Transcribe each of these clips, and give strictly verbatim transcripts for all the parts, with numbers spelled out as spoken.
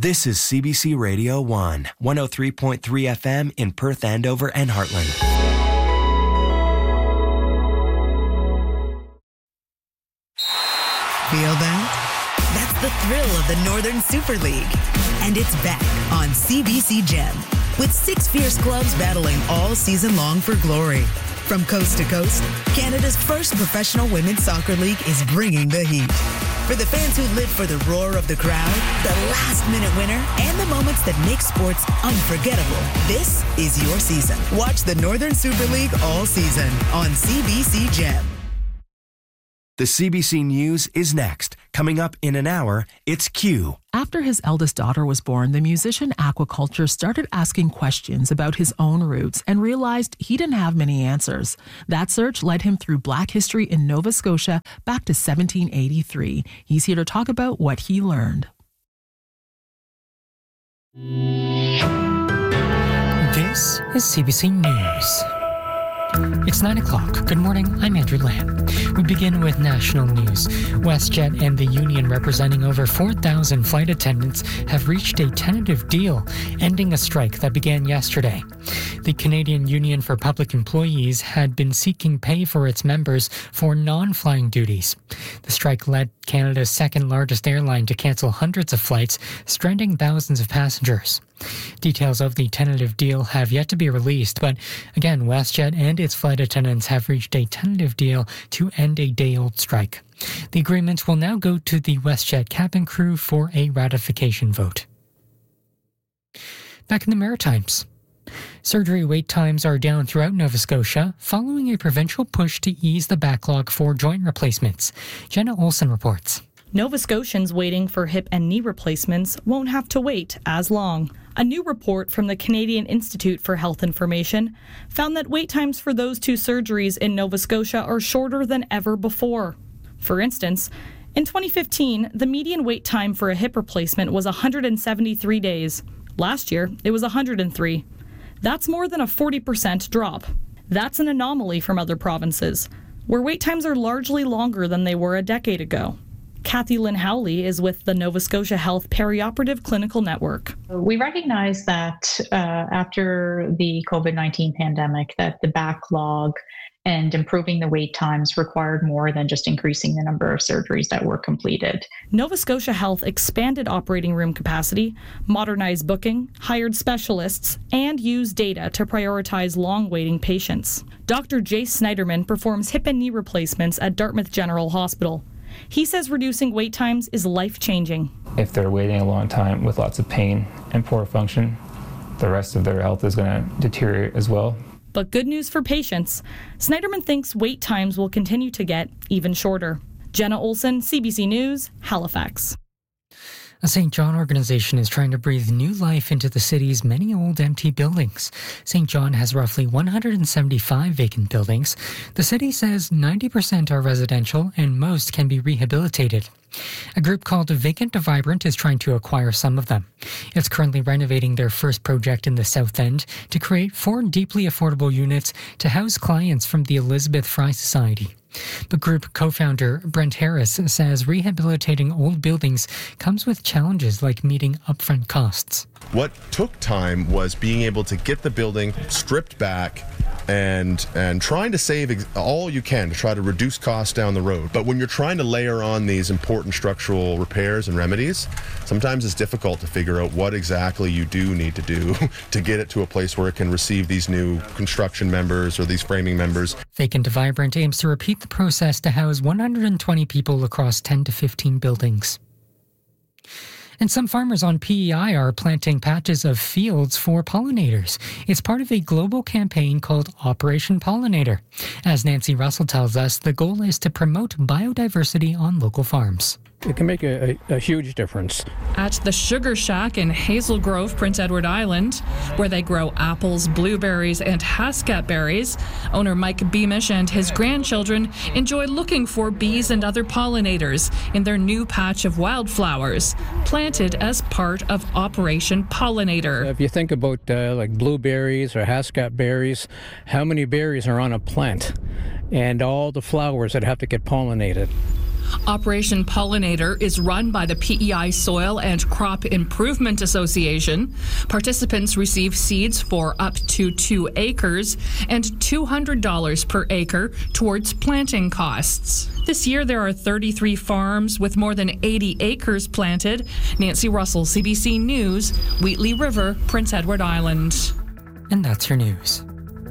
This is C B C Radio one, one oh three point three F M in Perth, Andover, and Heartland. Feel that? That's the thrill of the Northern Super League. And it's back on C B C Gem, with six fierce clubs battling all season long for glory. From coast to coast, Canada's first professional women's soccer league is bringing the heat. For the fans who live for the roar of the crowd, the last-minute winner, and the moments that make sports unforgettable, this is your season. Watch the Northern Super League all season on C B C Gem. The C B C News is next. Coming up in an hour, it's Q. After his eldest daughter was born, the musician Aquaculture started asking questions about his own roots and realized he didn't have many answers. That search led him through Black history in Nova Scotia back to seventeen eighty-three. He's here to talk about what he learned. This is C B C News. It's nine o'clock. Good morning, I'm Andrew Lamb. We begin with national news. WestJet and the union representing over four thousand flight attendants have reached a tentative deal, ending a strike that began yesterday. The Canadian Union for Public Employees had been seeking pay for its members for non-flying duties. The strike led Canada's second largest airline to cancel hundreds of flights, stranding thousands of passengers. Details of the tentative deal have yet to be released, but again, WestJet and its flight attendants have reached a tentative deal to end a day-old strike. The agreement will now go to the WestJet cabin crew for a ratification vote. Back in the Maritimes. Surgery wait times are down throughout Nova Scotia following a provincial push to ease the backlog for joint replacements. Jenna Olson reports. Nova Scotians waiting for hip and knee replacements won't have to wait as long. A new report from the Canadian Institute for Health Information found that wait times for those two surgeries in Nova Scotia are shorter than ever before. For instance, in twenty fifteen, the median wait time for a hip replacement was one hundred seventy-three days. Last year, it was one hundred three. That's more than a forty percent drop. That's an anomaly from other provinces, where wait times are largely longer than they were a decade ago. Kathy Lynn Howley is with the Nova Scotia Health Perioperative Clinical Network. We recognize that uh, after the covid nineteen pandemic, that the backlog and improving the wait times required more than just increasing the number of surgeries that were completed. Nova Scotia Health expanded operating room capacity, modernized booking, hired specialists, and used data to prioritize long-waiting patients. Doctor Jace Snyderman performs hip and knee replacements at Dartmouth General Hospital. He says reducing wait times is life-changing. If they're waiting a long time with lots of pain and poor function, the rest of their health is going to deteriorate as well. But good news for patients. Snyderman thinks wait times will continue to get even shorter. Jenna Olson, C B C News, Halifax. A Saint John organization is trying to breathe new life into the city's many old empty buildings. Saint John has roughly one hundred seventy-five vacant buildings. The city says ninety percent are residential and most can be rehabilitated. A group called Vacant to Vibrant is trying to acquire some of them. It's currently renovating their first project in the South End to create four deeply affordable units to house clients from the Elizabeth Fry Society. The group co-founder Brent Harris says rehabilitating old buildings comes with challenges like meeting upfront costs. What took time was being able to get the building stripped back and and trying to save ex- all you can to try to reduce costs down the road. But when you're trying to layer on these important structural repairs and remedies, sometimes it's difficult to figure out what exactly you do need to do to get it to a place where it can receive these new construction members or these framing members. Vacant to Vibrant aims to repeat the process to house one hundred twenty people across ten to fifteen buildings. And some farmers on P E I are planting patches of fields for pollinators. It's part of a global campaign called Operation Pollinator. As Nancy Russell tells us, the goal is to promote biodiversity on local farms. It can make a, a, a huge difference. At the Sugar Shack in Hazel Grove, Prince Edward Island, where they grow apples, blueberries, and Hascat berries, owner Mike Beamish and his grandchildren enjoy looking for bees and other pollinators in their new patch of wildflowers, planted as part of Operation Pollinator. If you think about uh, like blueberries or Hascat berries, how many berries are on a plant? And all the flowers that have to get pollinated. Operation Pollinator is run by the P E I Soil and Crop Improvement Association. Participants receive seeds for up to two acres and two hundred dollars per acre towards planting costs. This year, there are thirty-three farms with more than eighty acres planted. Nancy Russell, C B C News, Wheatley River, Prince Edward Island. And that's your news.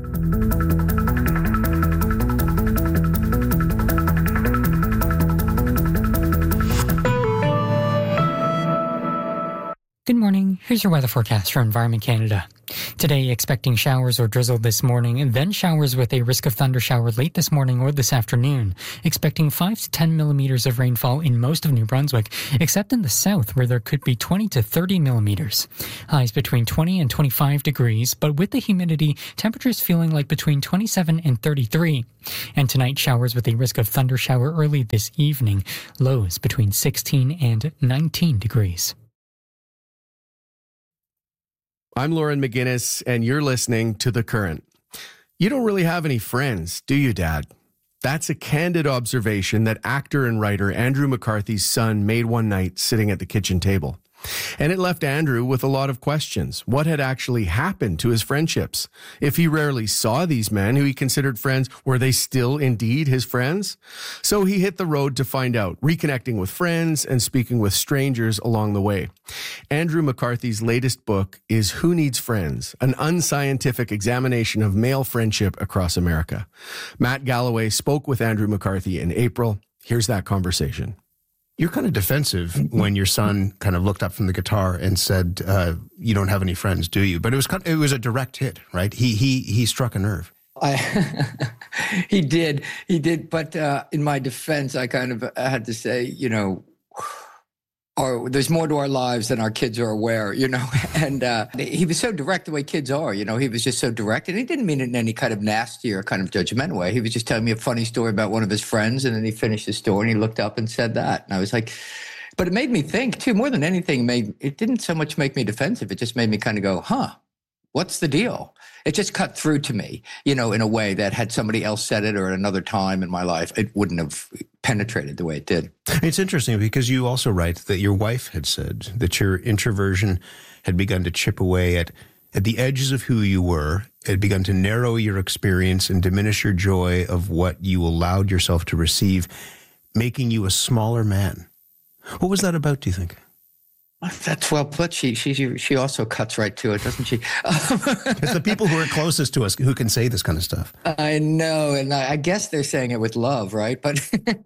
Good morning. Here's your weather forecast from Environment Canada. Today, expecting showers or drizzle this morning, and then showers with a risk of thunder shower late this morning or this afternoon. Expecting five to ten millimeters of rainfall in most of New Brunswick, except in the south where there could be twenty to thirty millimeters. Highs between twenty and twenty-five degrees, but with the humidity, temperatures feeling like between twenty-seven and thirty-three. And tonight, showers with a risk of thunder shower early this evening. Lows between sixteen and nineteen degrees. I'm Lauren McGinnis, and you're listening to The Current. You don't really have any friends, do you, Dad? That's a candid observation that actor and writer Andrew McCarthy's son made one night sitting at the kitchen table. And it left Andrew with a lot of questions. What had actually happened to his friendships? If he rarely saw these men who he considered friends, were they still indeed his friends? So he hit the road to find out, reconnecting with friends and speaking with strangers along the way. Andrew McCarthy's latest book is Who Needs Friends? An unscientific examination of male friendship across America. Matt Galloway spoke with Andrew McCarthy in April. Here's that conversation. You're kind of defensive when your son kind of looked up from the guitar and said, uh, you don't have any friends, do you? But it was kind of, it was a direct hit, right? He he he struck a nerve. I, he did, he did. But uh, in my defense, I kind of had to say, you know, or there's more to our lives than our kids are aware, you know. And uh, he was so direct the way kids are, you know. He was just so direct. And he didn't mean it in any kind of nasty or kind of judgmental way. He was just telling me a funny story about one of his friends. And then he finished the story and he looked up and said that. And I was like, but it made me think, too, more than anything, made it didn't so much make me defensive. It just made me kind of go, huh, what's the deal? It just cut through to me, you know, in a way that had somebody else said it or at another time in my life, it wouldn't have penetrated the way it did. It's interesting because you also write that your wife had said that your introversion had begun to chip away at, at the edges of who you were. It had begun to narrow your experience and diminish your joy of what you allowed yourself to receive, making you a smaller man. What was that about, do you think? That's well put. She she she also cuts right to it, doesn't she? It's the people who are closest to us who can say this kind of stuff. I know, and I, I guess they're saying it with love, right? But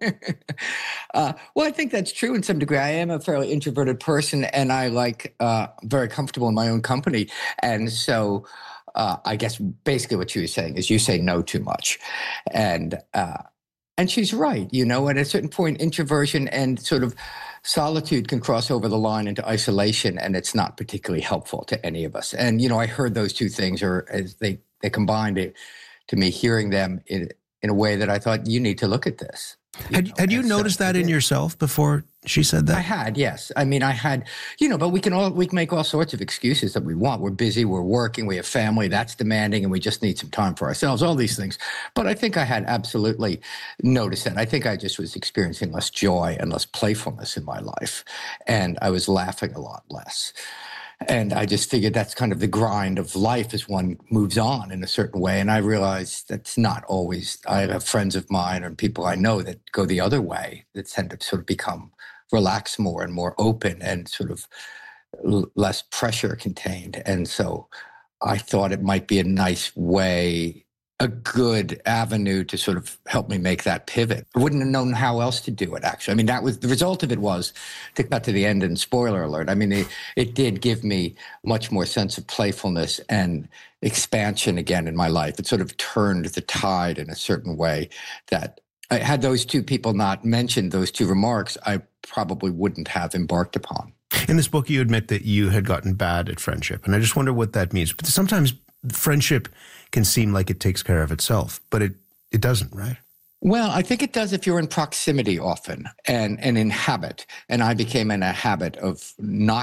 uh, well, I think that's true in some degree. I am a fairly introverted person, and I like uh, very comfortable in my own company, and so uh, I guess basically what she was saying is you say no too much, and uh, and she's right. You know, at a certain point, introversion and sort of solitude can cross over the line into isolation, and it's not particularly helpful to any of us. And, you know, I heard those two things, or as they, they combined it to me, hearing them in, in a way that I thought, you need to look at this. You had know? had you and noticed so that in yourself before she said that? I had, yes. I mean, I had, you know, but we can all, we can make all sorts of excuses that we want. We're busy, we're working, we have family, that's demanding, and we just need some time for ourselves, all these things. But I think I had absolutely noticed that. I think I just was experiencing less joy and less playfulness in my life. And I was laughing a lot less. And I just figured that's kind of the grind of life as one moves on in a certain way. And I realized that's not always, I have friends of mine and people I know that go the other way, that tend to sort of become relaxed more and more open and sort of l- less pressure contained. And so I thought it might be a nice way, a good avenue to sort of help me make that pivot. I wouldn't have known how else to do it, actually. I mean, that was the result of it was, to cut to the end and spoiler alert, I mean, it, it did give me much more sense of playfulness and expansion again in my life. It sort of turned the tide in a certain way that, I, had those two people not mentioned those two remarks, I probably wouldn't have embarked upon. In this book, you admit that you had gotten bad at friendship. And I just wonder what that means. But sometimes friendship can seem like it takes care of itself, but it, it doesn't, right? Well, I think it does if you're in proximity often and, and in habit. And I became in a habit of not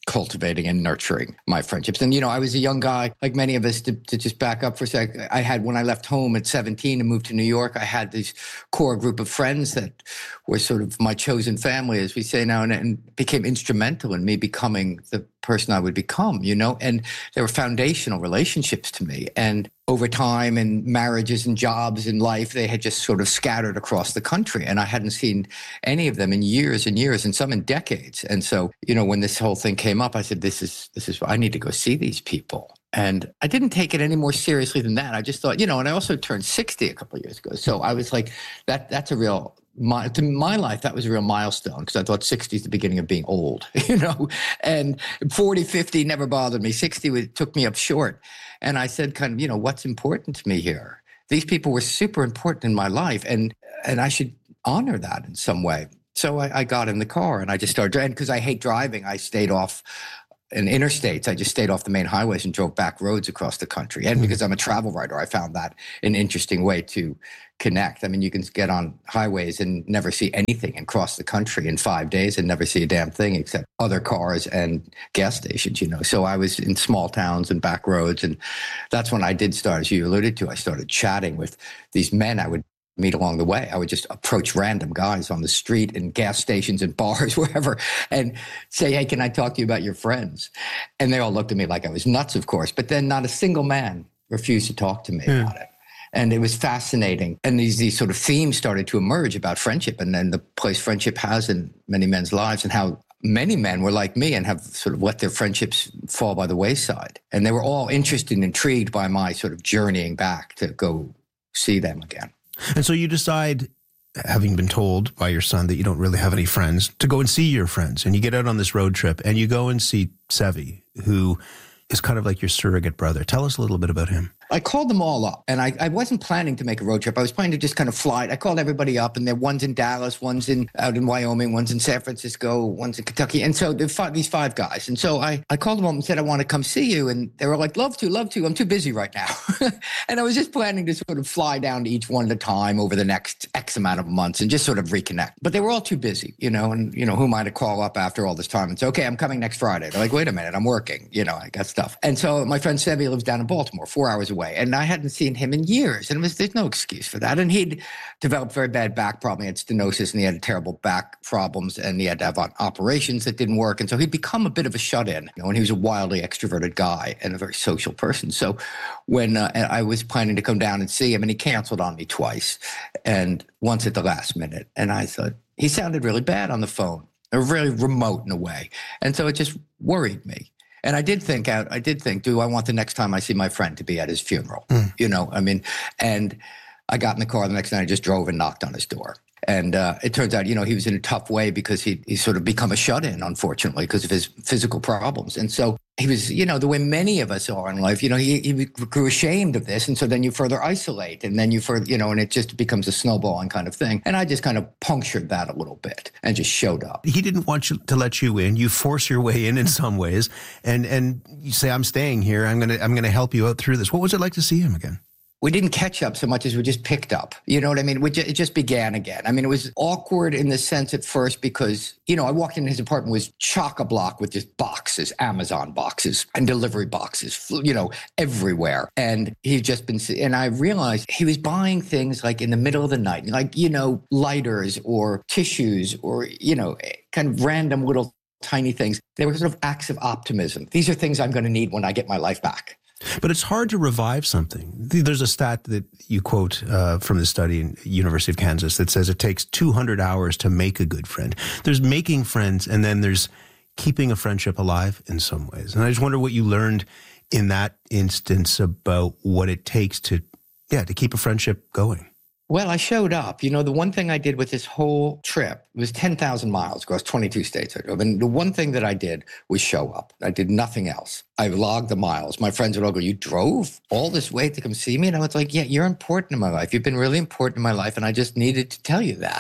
cultivating and nurturing my friendships. And, you know, I was a young guy, like many of us, to, to just back up for a sec. I had, when I left home at seventeen and moved to New York, I had this core group of friends that were sort of my chosen family, as we say now, and, and became instrumental in me becoming the person I would become, you know, and they were foundational relationships to me. And over time and marriages and jobs and life, they had just sort of scattered across the country. And I hadn't seen any of them in years and years and some in decades. And so, you know, when this whole thing came up, I said, this is, this is, I need to go see these people. And I didn't take it any more seriously than that. I just thought, you know, and I also turned sixty a couple of years ago. So I was like, that, that's a real, my, to my life, that was a real milestone because I thought sixty is the beginning of being old, you know, and forty, fifty never bothered me. sixty was, took me up short. And I said kind of, you know, what's important to me here? These people were super important in my life and, and I should honor that in some way. So I, I got in the car and I just started driving because I hate driving. I stayed off in interstates. I just stayed off the main highways and drove back roads across the country. And because I'm a travel writer, I found that an interesting way to connect. I mean, you can get on highways and never see anything and cross the country in five days and never see a damn thing except other cars and gas stations, you know. So I was in small towns and back roads. And that's when I did start, as you alluded to, I started chatting with these men I would meet along the way. I would just approach random guys on the street and gas stations and bars, wherever, and say, hey, can I talk to you about your friends? And they all looked at me like I was nuts, of course, but then not a single man refused to talk to me yeah. about it. And it was fascinating. And these these sort of themes started to emerge about friendship and then the place friendship has in many men's lives and how many men were like me and have sort of let their friendships fall by the wayside. And they were all interested and intrigued by my sort of journeying back to go see them again. And so you decide, having been told by your son that you don't really have any friends, to go and see your friends. And you get out on this road trip and you go and see Sevi, who is kind of like your surrogate brother. Tell us a little bit about him. I called them all up, and I, I wasn't planning to make a road trip. I was planning to just kind of fly. I called everybody up, and there one's in Dallas, one's in out in Wyoming, one's in San Francisco, one's in Kentucky. And so there five, these five guys. And so I, I called them up and said, I want to come see you. And they were like, love to, love to. I'm too busy right now. And I was just planning to sort of fly down to each one at a time over the next X amount of months and just sort of reconnect. But they were all too busy, you know, and, you know, who am I to call up after all this time and say, okay, I'm coming next Friday. They're like, wait a minute, I'm working. You know, I got stuff. And so my friend Sevi lives down in Baltimore, four hours away. And I hadn't seen him in years. And it was, there's no excuse for that. And he'd developed very bad back problem. He had stenosis and he had terrible back problems and he had to have operations that didn't work. And so he'd become a bit of a shut-in, you know, and he was a wildly extroverted guy and a very social person. So when uh, I was planning to come down and see him, and he canceled on me twice and once at the last minute. And I thought, he sounded really bad on the phone, or really remote in a way. And so it just worried me. And I did think out, I did think, do I want the next time I see my friend to be at his funeral? Mm. You know, I mean, and I got in the car the next night, I just drove and knocked on his door. And uh, it turns out, you know, he was in a tough way because he he's sort of become a shut-in, unfortunately, because of his physical problems. And so he was, you know, the way many of us are in life, you know, he, he grew ashamed of this. And so then you further isolate and then you further, you know, and it just becomes a snowballing kind of thing. And I just kind of punctured that a little bit and just showed up. He didn't want you to let you in. You force your way in in some ways. And and you say, I'm staying here. I'm going to I'm going to help you out through this. What was it like to see him again? We didn't catch up so much as we just picked up. You know what I mean? We just, it just began again. I mean, it was awkward in the sense at first because, you know, I walked in his apartment, was chock-a-block with just boxes, Amazon boxes and delivery boxes, you know, everywhere. And he'd just been, and I realized he was buying things like in the middle of the night, like, you know, lighters or tissues or, you know, kind of random little tiny things. They were sort of acts of optimism. These are things I'm going to need when I get my life back. But it's hard to revive something. There's a stat that you quote uh, from the study in University of Kansas that says it takes two hundred hours to make a good friend. There's making friends, and then there's keeping a friendship alive in some ways. And I just wonder what you learned in that instance about what it takes to, yeah, to keep a friendship going. Well, I showed up. You know, the one thing I did with this whole trip was ten thousand miles across twenty-two states I drove. And the one thing that I did was show up. I did nothing else. I logged the miles. My friends would all go, you drove all this way to come see me? And I was like, yeah, you're important in my life. You've been really important in my life. And I just needed to tell you that.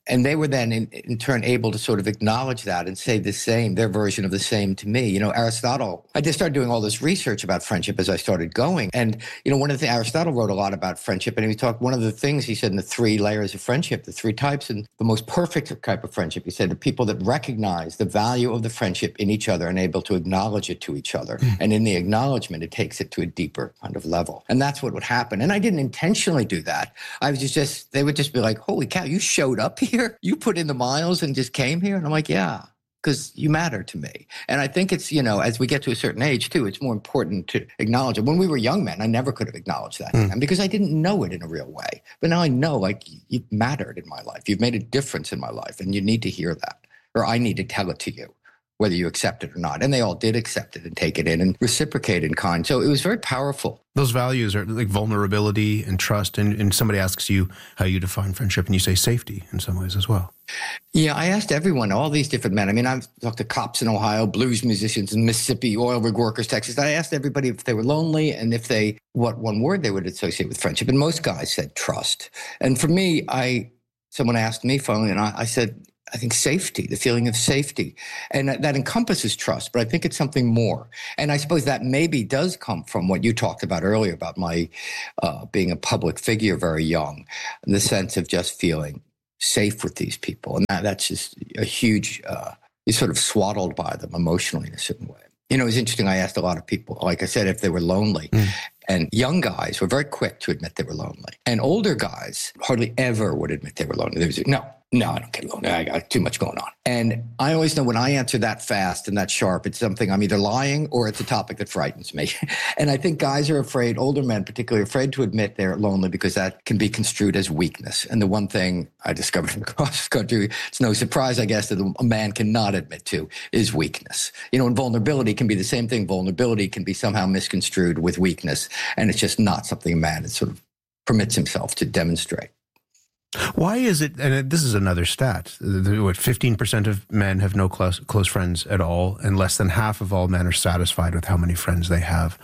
And they were then, in, in turn, able to sort of acknowledge that and say the same, their version of the same to me. You know, Aristotle, I just started doing all this research about friendship as I started going. And, you know, one of the things, Aristotle wrote a lot about friendship. And he talked, one of the things he said in the three layers of friendship, the three types, and the most perfect type of friendship, he said, the people that recognize the value of the friendship in each other and able to acknowledge it to each other. Mm. And in the acknowledgement, it takes it to a deeper kind of level. And that's what would happen. And I didn't intentionally do that. I was just, they would just be like, holy cow, you showed up here? You put in the miles and just came here? And I'm like, yeah, because you matter to me. And I think it's, you know, as we get to a certain age too, it's more important to acknowledge it. When we were young men, I never could have acknowledged that mm. because I didn't know it in a real way. But now I know, like, you've mattered in my life. You've made a difference in my life, and you need to hear that, or I need to tell it to you, whether you accept it or not. And they all did accept it and take it in and reciprocate in kind. So it was very powerful. Those values are like vulnerability and trust. And, and somebody asks you how you define friendship, and you say safety in some ways as well. Yeah, I asked everyone, all these different men. I mean, I've talked to cops in Ohio, blues musicians in Mississippi, oil rig workers, Texas. I asked everybody if they were lonely and if they, what one word they would associate with friendship. And most guys said trust. And for me, I, someone asked me finally, and I, I said, I think safety, the feeling of safety. And that, that encompasses trust, but I think it's something more. And I suppose that maybe does come from what you talked about earlier about my uh, being a public figure very young, in the sense of just feeling safe with these people. And that, that's just a huge, uh, you're sort of swaddled by them emotionally in a certain way. You know, it was interesting. I asked a lot of people, like I said, if they were lonely. Mm. And young guys were very quick to admit they were lonely. And older guys hardly ever would admit they were lonely. They would say, no, no, I don't get lonely. I got too much going on. And I always know when I answer that fast and that sharp, it's something I'm either lying or it's a topic that frightens me. And I think guys are afraid, older men particularly, afraid to admit they're lonely because that can be construed as weakness. And the one thing I discovered across the country, it's no surprise, I guess, that a man cannot admit to is weakness. You know, and vulnerability can be the same thing. Vulnerability can be somehow misconstrued with weakness. And it's just not something a man sort of permits himself to demonstrate. Why is it, and this is another stat, what, fifteen percent of men have no close, close friends at all, and less than half of all men are satisfied with how many friends they have.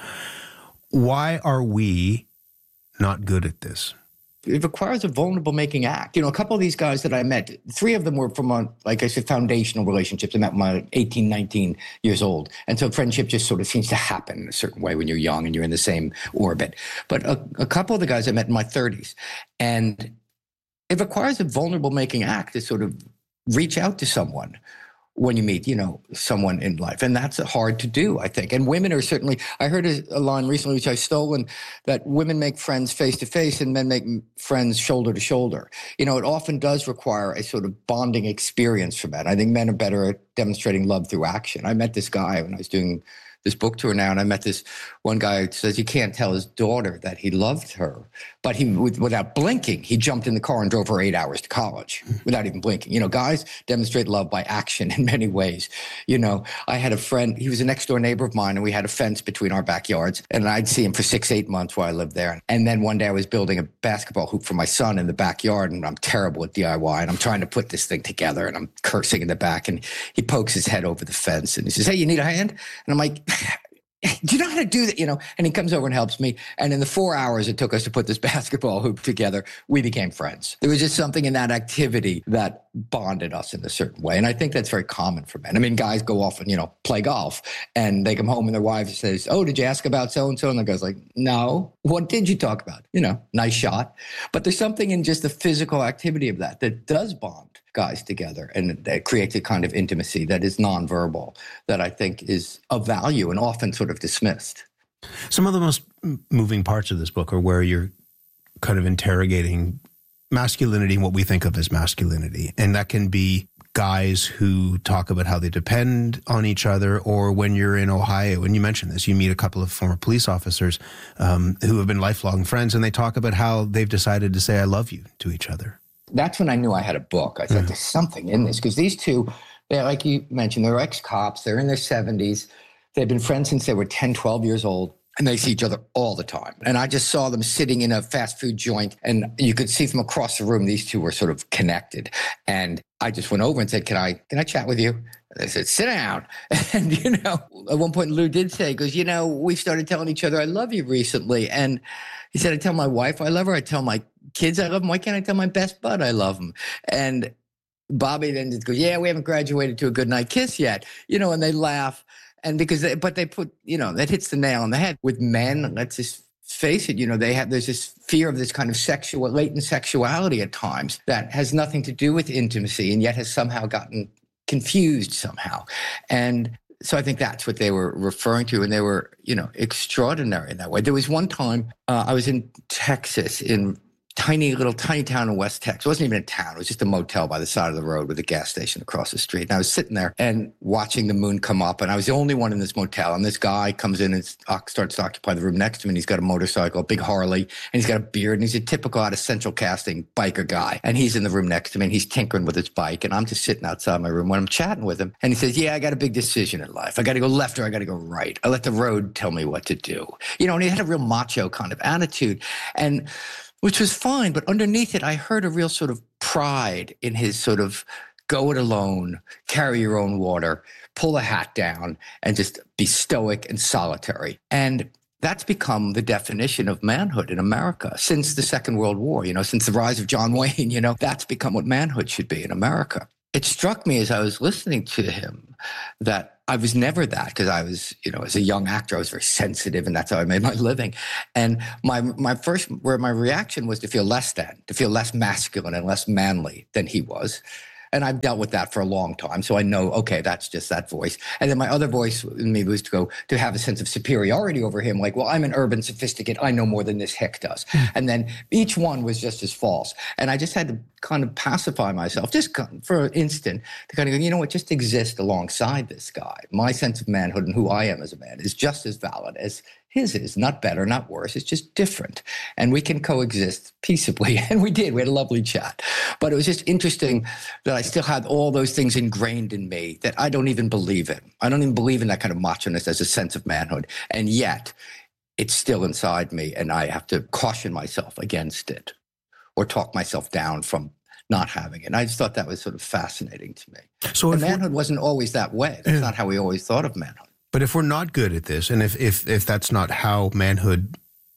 Why are we not good at this? It requires a vulnerable making act. You know, a couple of these guys that I met, three of them were from, a, like I said, foundational relationships. I met when I was eighteen, nineteen years old. And so friendship just sort of seems to happen in a certain way when you're young and you're in the same orbit. But a, a couple of the guys I met in my thirties, and it requires a vulnerable making act to sort of reach out to someone when you meet, you know, someone in life. And that's hard to do, I think. And women are certainly, I heard a, a line recently, which I stole, and that women make friends face to face and men make friends shoulder to shoulder. You know, it often does require a sort of bonding experience for men. I think men are better at demonstrating love through action. I met this guy when I was doing this book tour now, and I met this one guy who says he can't tell his daughter that he loved her, but he, without blinking, he jumped in the car and drove her eight hours to college without even blinking. You know, guys demonstrate love by action in many ways. You know, I had a friend, he was a next door neighbor of mine, and we had a fence between our backyards, and I'd see him for six, eight months while I lived there. And then one day I was building a basketball hoop for my son in the backyard, and I'm terrible at D I Y, and I'm trying to put this thing together, and I'm cursing in the back, and he pokes his head over the fence, and he says, hey, you need a hand? And I'm like, do you know how to do that? You know, and he comes over and helps me. And in the four hours it took us to put this basketball hoop together, we became friends. There was just something in that activity that bonded us in a certain way. And I think that's very common for men. I mean, guys go off and, you know, play golf, and they come home and their wife says, oh, did you ask about so-and-so? And the guy's like, no. What did you talk about? You know, nice shot. But there's something in just the physical activity of that that does bond guys together, and that creates a kind of intimacy that is nonverbal, that I think is of value and often sort of dismissed. Some of the most moving parts of this book are where you're kind of interrogating masculinity and what we think of as masculinity. And that can be guys who talk about how they depend on each other, or when you're in Ohio, and you mentioned this, you meet a couple of former police officers um, who have been lifelong friends, and they talk about how they've decided to say, I love you to each other. That's when I knew I had a book. I thought, yeah, there's something in this, because these two, they're, like you mentioned, they're ex-cops. They're in their seventies. They've been friends since they were ten, twelve years old, and they see each other all the time. And I just saw them sitting in a fast food joint, and you could see from across the room, these two were sort of connected. And I just went over and said, can I, can I chat with you? They said, sit down. And, you know, at one point Lou did say, he goes, you know, we started telling each other, I love you recently. And he said, I tell my wife I love her. I tell my kids I love them. Why can't I tell my best bud I love him? And Bobby then just goes, yeah, we haven't graduated to a goodnight kiss yet, you know, and they laugh. And because, they, but they put, you know, that hits the nail on the head. With men, let's just face it, you know, they have, there's this fear of this kind of sexual, latent sexuality at times that has nothing to do with intimacy and yet has somehow gotten confused somehow. And so I think that's what they were referring to. And they were, you know, extraordinary in that way. There was one time uh, I was in Texas, in tiny little tiny town in West Texas. It wasn't even a town. It was just a motel by the side of the road with a gas station across the street. And I was sitting there and watching the moon come up. And I was the only one in this motel. And this guy comes in and starts to occupy the room next to me. And he's got a motorcycle, a big Harley, and he's got a beard. And he's a typical out of Central Casting biker guy. And he's in the room next to me and he's tinkering with his bike. And I'm just sitting outside my room when I'm chatting with him. And he says, yeah, I got a big decision in life. I got to go left or I got to go right. I let the road tell me what to do. You know, and he had a real macho kind of attitude. And which was fine, but underneath it, I heard a real sort of pride in his sort of go it alone, carry your own water, pull the hat down, and just be stoic and solitary. And that's become the definition of manhood in America since the Second World War, you know, since the rise of John Wayne, you know, that's become what manhood should be in America. It struck me as I was listening to him that I was never that, because I was, you know, as a young actor, I was very sensitive, and that's how I made my living. And my my first, where my reaction was to feel less than, to feel less masculine and less manly than he was. And I've dealt with that for a long time. So I know, okay, that's just that voice. And then my other voice in me was to go, to have a sense of superiority over him. Like, well, I'm an urban sophisticate. I know more than this hick does. Mm. And then each one was just as false. And I just had to kind of pacify myself, just for an instant, to kind of go, you know what, just exist alongside this guy. My sense of manhood and who I am as a man is just as valid as his is, not better, not worse. It's just different. And we can coexist peaceably. And we did. We had a lovely chat. But it was just interesting that I still had all those things ingrained in me that I don't even believe in. I don't even believe in that kind of macho-ness as a sense of manhood. And yet, it's still inside me. And I have to caution myself against it or talk myself down from not having it. And I just thought that was sort of fascinating to me. So manhood wasn't always that way. That's yeah. not how we always thought of manhood. But if we're not good at this, and if, if if that's not how manhood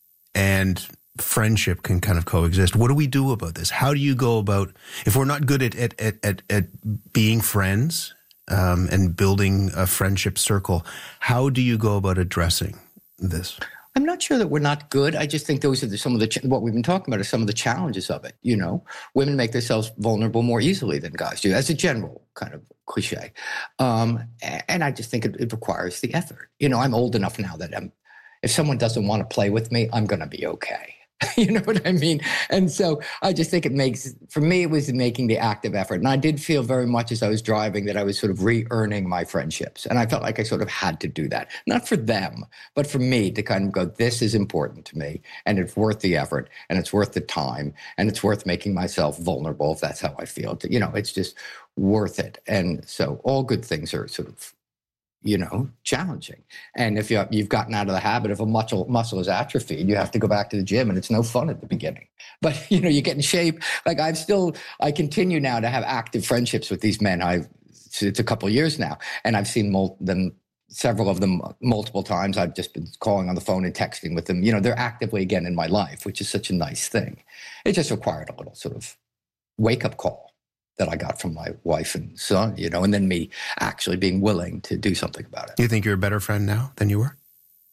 and friendship can kind of coexist, what do we do about this? How do you go about, if we're not good at at at, at, at being friends um, and building a friendship circle, how do you go about addressing this? I'm not sure that we're not good. I just think those are the, some of the, what we've been talking about are some of the challenges of it. You know, women make themselves vulnerable more easily than guys do, as a general kind of cliche. Um, and I just think it, it requires the effort. You know, I'm old enough now that I'm, if someone doesn't want to play with me, I'm going to be okay. You know what I mean? And so I just think it makes, for me, it was making the active effort. And I did feel very much as I was driving that I was sort of re-earning my friendships. And I felt like I sort of had to do that. Not for them, but for me to kind of go, this is important to me. And it's worth the effort. And it's worth the time. And it's worth making myself vulnerable, if that's how I feel. You know, it's just worth it. And so all good things are sort of, you know, challenging. And if you, you've gotten out of the habit of a muscle, muscle is atrophied, you have to go back to the gym, and it's no fun at the beginning. But, you know, you get in shape. Like I've still, I continue now to have active friendships with these men. I've, it's a couple of years now, and I've seen mul- them, several of them multiple times. I've just been calling on the phone and texting with them. You know, they're actively again in my life, which is such a nice thing. It just required a little sort of wake-up call that I got from my wife and son, you know, and then me actually being willing to do something about it. You think you're a better friend now than you were?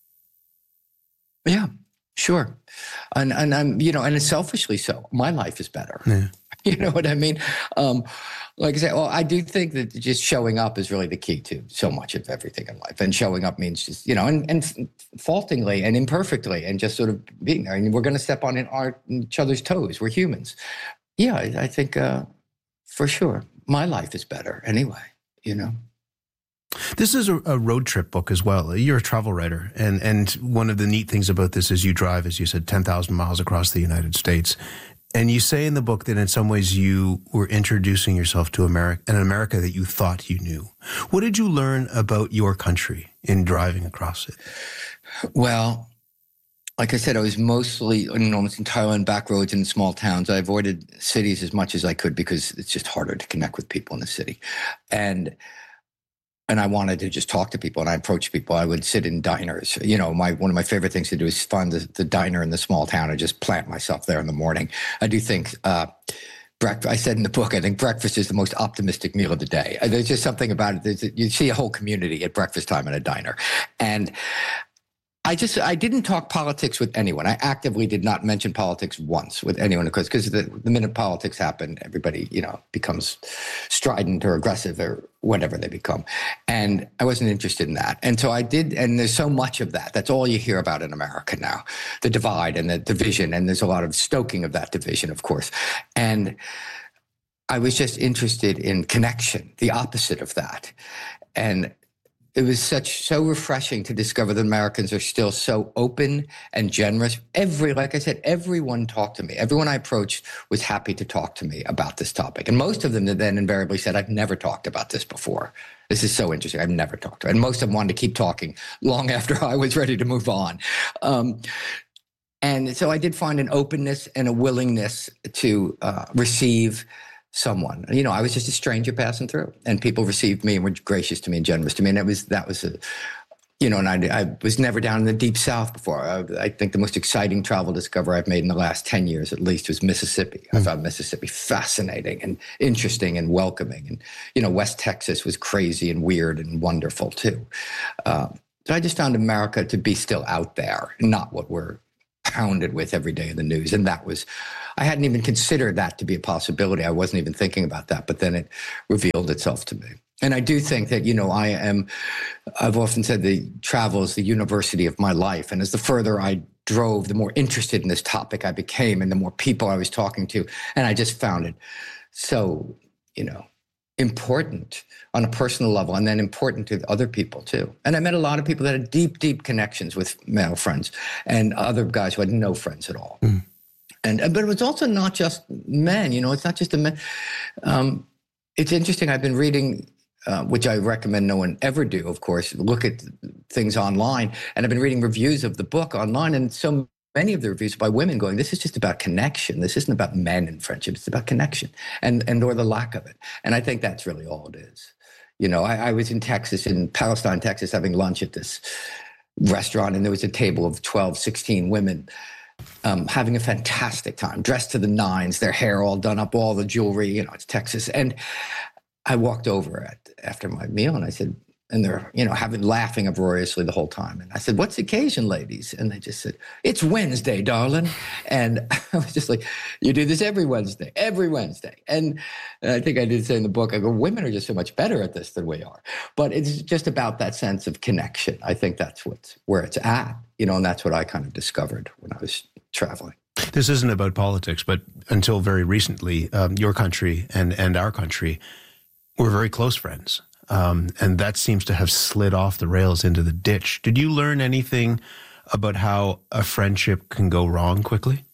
Yeah, sure. And, and I'm, you know, and it's selfishly so. My life is better. Yeah. You know what I mean? Um, like I say, well, I do think that just showing up is really the key to so much of everything in life. And showing up means just, you know, and, and faultingly and imperfectly and just sort of being there. And we're going to step on our, each other's toes. We're humans. Yeah, I, I think... Uh, For sure. My life is better anyway, you know. This is a, a road trip book as well. You're a travel writer. And, and one of the neat things about this is you drive, as you said, ten thousand miles across the United States. And you say in the book that in some ways you were introducing yourself to America, an America that you thought you knew. What did you learn about your country in driving across it? Well, like I said, I was mostly, almost entirely on back roads in small towns. I avoided cities as much as I could because it's just harder to connect with people in the city. And and I wanted to just talk to people, and I approached people. I would sit in diners. You know, my one of my favorite things to do is find the, the diner in the small town and just plant myself there in the morning. I do think uh, breakfast. I said in the book, I think breakfast is the most optimistic meal of the day. There's just something about it. There's, you see a whole community at breakfast time in a diner. And I just, I didn't talk politics with anyone. I actively did not mention politics once with anyone because because the, the minute politics happen, everybody, you know, becomes strident or aggressive or whatever they become. And I wasn't interested in that. And so I did, and there's so much of that. That's all you hear about in America now, the divide and the division. And there's a lot of stoking of that division, of course. And I was just interested in connection, the opposite of that. And it was such so refreshing to discover that Americans are still so open and generous. Every, like I said, everyone talked to me. Everyone I approached was happy to talk to me about this topic. And most of them then invariably said, I've never talked about this before. This is so interesting. I've never talked to it. And most of them wanted to keep talking long after I was ready to move on. Um, and so I did find an openness and a willingness to uh, receive someone. You know, I was just a stranger passing through, and people received me and were gracious to me and generous to me. And it was, that was a, you know, and I, I was never down in the deep South before. I, I think the most exciting travel discovery I've made in the last ten years, at least, was Mississippi. Mm. I found Mississippi fascinating and interesting and welcoming. And, you know, West Texas was crazy and weird and wonderful too. Um, so I just found America to be still out there, not what we're pounded with every day in the news. And that was, I hadn't even considered that to be a possibility. I wasn't even thinking about that, but then it revealed itself to me. And I do think that, you know, I am, I've often said the travel is the university of my life. And as the further I drove, the more interested in this topic I became and the more people I was talking to. And I just found it so, you know, important on a personal level, and then important to other people too. And I met a lot of people that had deep, deep connections with male friends and other guys who had no friends at all. Mm. And but it was also not just men, you know, it's not just a men. Um, it's interesting. I've been reading, uh, which I recommend no one ever do, of course, look at things online. And I've been reading reviews of the book online, and so many of the reviews by women going, this is just about connection. This isn't about men and friendship. It's about connection and, and or the lack of it. And I think that's really all it is. You know, I, I was in Texas, in Palestine, Texas, having lunch at this restaurant, and there was a table of twelve, sixteen women um, having a fantastic time, dressed to the nines, their hair all done up, all the jewelry, you know, it's Texas. And I walked over at, after my meal and I said, and they're, you know, having laughing uproariously the whole time. And I said, what's the occasion, ladies? And they just said, it's Wednesday, darling. And I was just like, you do this every Wednesday, every Wednesday. And, and I think I did say in the book, I go, women are just so much better at this than we are. But it's just about that sense of connection. I think that's what's where it's at, you know, and that's what I kind of discovered when I was traveling. This isn't about politics, but until very recently, um, your country and, and our country were very close friends. Um, and that seems to have slid off the rails into the ditch. Did you learn anything about how a friendship can go wrong quickly?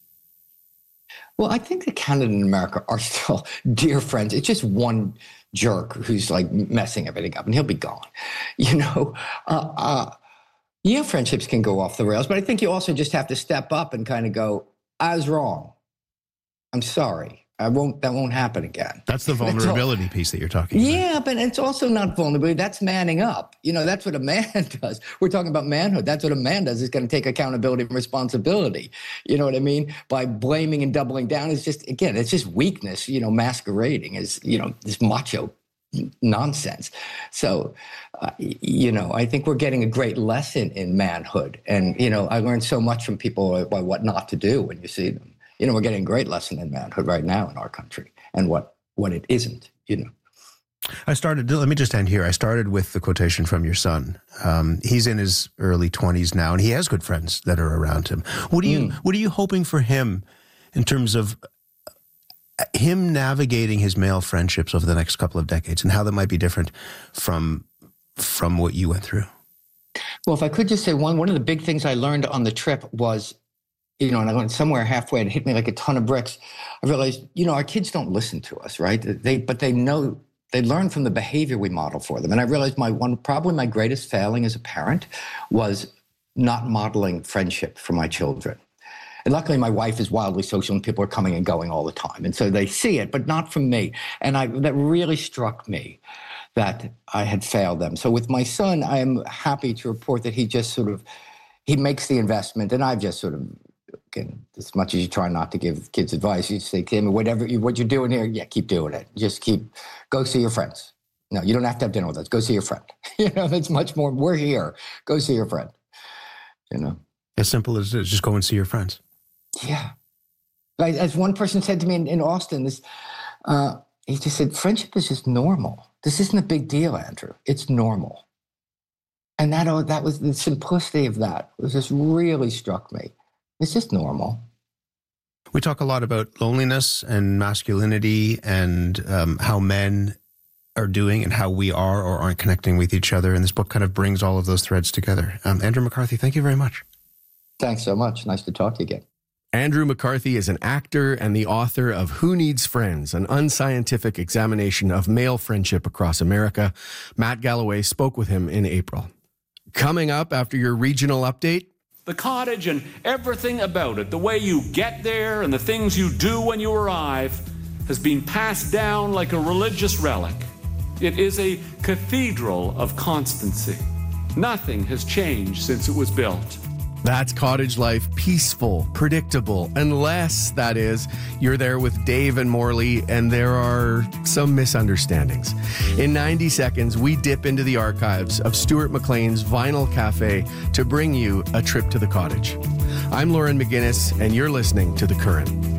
Well, I think that Canada and America are still dear friends. It's just one jerk who's like messing everything up, and he'll be gone. You know, uh, uh, yeah, friendships can go off the rails, but I think you also just have to step up and kind of go, I was wrong. I'm sorry. I won't, that won't happen again. That's the vulnerability that's piece that you're talking yeah, about. Yeah, but it's also not vulnerability. That's manning up. You know, that's what a man does. We're talking about manhood. That's what a man does, is going to take accountability and responsibility. You know what I mean? By blaming and doubling down is just, again, it's just weakness, you know, masquerading as, you know, this macho nonsense. So, uh, you know, I think we're getting a great lesson in manhood. And, you know, I learned so much from people about what not to do when you see them. You know, we're getting a great lesson in manhood right now in our country, and what, what it isn't, you know. I started, let me just end here. I started with the quotation from your son. Um, he's in his early twenties now, and he has good friends that are around him. What are you, mm. what are you hoping for him in terms of him navigating his male friendships over the next couple of decades, and how that might be different from, from what you went through? Well, if I could just say one, one of the big things I learned on the trip was, you know, and I went somewhere halfway and it hit me like a ton of bricks. I realized, you know, our kids don't listen to us, right? They, but they know, they learn from the behavior we model for them. And I realized my one, probably my greatest failing as a parent was not modeling friendship for my children. And luckily my wife is wildly social and people are coming and going all the time. And so they see it, but not from me. And I, that really struck me that I had failed them. So with my son, I am happy to report that he just sort of, he makes the investment, and I've just sort of And as much as you try not to give kids advice, you say, Kim, whatever you, what you're doing here, yeah, keep doing it. Just keep, go see your friends. No, you don't have to have dinner with us. Go see your friend. You know, that's much more, we're here. Go see your friend. You know? As simple as it is, just go and see your friends. Yeah. Like, as one person said to me in, in Austin, this, uh, he just said, friendship is just normal. This isn't a big deal, Andrew. It's normal. And that, oh, that was the simplicity of that. It was just really struck me. It's just normal. We talk a lot about loneliness and masculinity and um, how men are doing and how we are or aren't connecting with each other. And this book kind of brings all of those threads together. Um, Andrew McCarthy, thank you very much. Thanks so much. Nice to talk to you again. Andrew McCarthy is an actor and the author of Who Needs Friends, an unscientific examination of male friendship across America. Matt Galloway spoke with him in April. Coming up after your regional update, the cottage and everything about it, the way you get there and the things you do when you arrive, has been passed down like a religious relic. It is a cathedral of constancy. Nothing has changed since it was built. That's cottage life, peaceful, predictable, unless, that is, you're there with Dave and Morley and there are some misunderstandings. In ninety seconds, we dip into the archives of Stuart McLean's Vinyl Cafe to bring you a trip to the cottage. I'm Lauren McGinnis, and you're listening to The Current.